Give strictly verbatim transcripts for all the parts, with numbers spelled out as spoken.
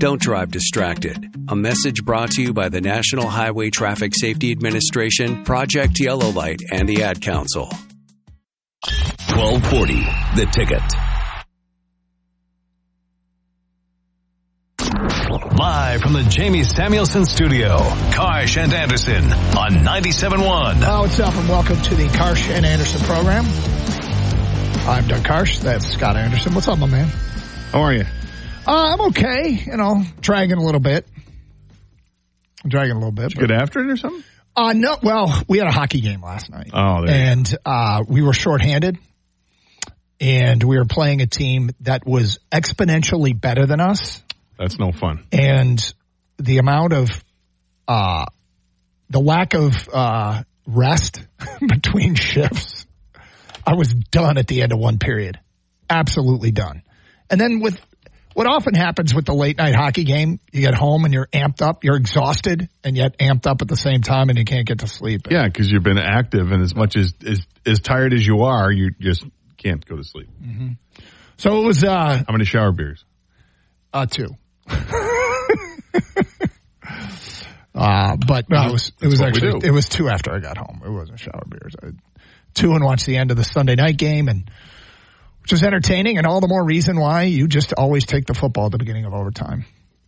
Don't drive distracted. A message brought to you by the National Highway Traffic Safety Administration, Project Yellow Light, and the Ad Council. twelve forty, The Ticket. Live from the Jamie Samuelson Studio, Karsh and Anderson on ninety-seven point one. Oh, what's up, and welcome to the Karsh and Anderson program. I'm Doug Karsh. That's Scott Anderson. What's up, my man? How are you? Uh, I'm okay. You know, dragging a little bit. Dragging a little bit. Did you get after it or something? Uh, no. Well, we had a hockey game last night. Oh, there And uh, we were shorthanded. And we were playing a team that was exponentially better than us. That's no fun. And the amount of, uh, the lack of uh, rest between shifts, I was done at the end of one period. Absolutely done. And then with what often happens with the late night hockey game, you get home and you're amped up, you're exhausted, and yet amped up at the same time, and you can't get to sleep. Yeah, because you've been active, and as much as, as as tired as you are, you just can't go to sleep. Mm-hmm. So it was. Uh, How many shower beers? Uh, two. uh, but no, it was it was actually it was two after I got home. It wasn't shower beers. I had two and watched the end of the Sunday night game, and which was entertaining, and all the more reason why you just always take the football at the beginning of overtime.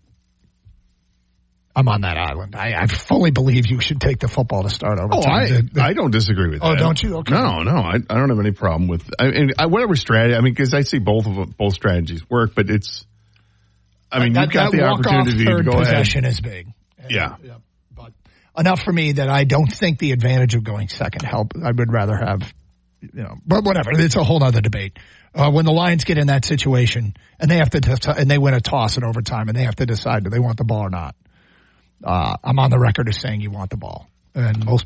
I'm on that island. I, I fully believe you should take the football to start overtime. Oh, I, the, the, I don't disagree with that. Oh, don't you? Okay. No, no, I, I don't have any problem with I mean, I, whatever strategy. I mean, because I see both of both strategies work, but it's. I mean, that, you've got that the opportunity third to go possession ahead. is big. Yeah. yeah, but enough for me that I don't think the advantage of going second help. I would rather have, you know, but whatever. It's a whole other debate. Uh, when the Lions get in that situation and they have to t- and they win a toss in overtime and they have to decide do they want the ball or not. Uh, I'm on the record as saying you want the ball, and most